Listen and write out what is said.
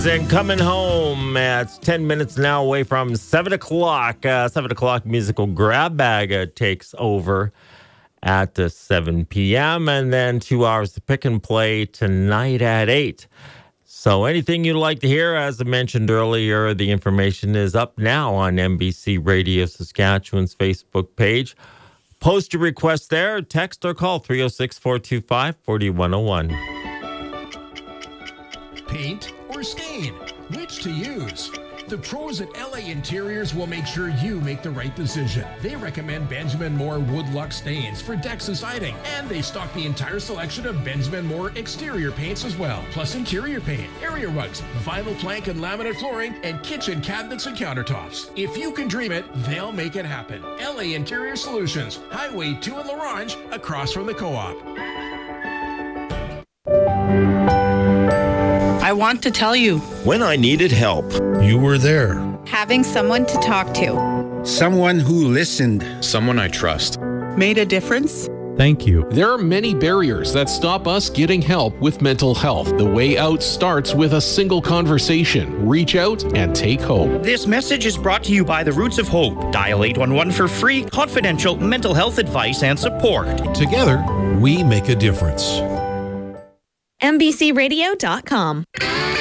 And coming home at 10 minutes now away from 7 o'clock. 7 o'clock musical grab bag takes over at 7 p.m. And then 2 hours to pick and play tonight at 8. So anything you'd like to hear, as I mentioned earlier, the information is up now on NBC Radio Saskatchewan's Facebook page. Post your request there, text or call 306-425-4101. Paint or stain? Which to use? The pros at LA Interiors will make sure you make the right decision. They recommend Benjamin Moore Woodluck stains for decks and siding, and they stock the entire selection of Benjamin Moore exterior paints as well, plus interior paint, area rugs, vinyl plank and laminate flooring, and kitchen cabinets and countertops. If you can dream it, they'll make it happen. LA Interior Solutions, Highway 2 in La Ronge, across from the Co-op. I want to tell you. When I needed help, you were there. Having someone to talk to. Someone who listened. Someone I trust. Made a difference. Thank you. There are many barriers that stop us getting help with mental health. The way out starts with a single conversation. Reach out and take hope. This message is brought to you by the Roots of Hope. Dial 811 for free, confidential mental health advice and support. Together, we make a difference. NBCRadio.com.